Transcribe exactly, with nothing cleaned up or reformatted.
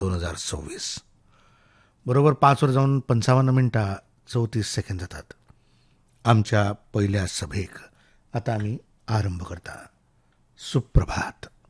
दोन हजार सव्वीस बरोबर पाच वर जाऊन पंचावन्न मिनटां चौतीस सेकंद जातात. आमच्या पहिल्या सभेक आता आम्ही आरंभ करता. सुप्रभात.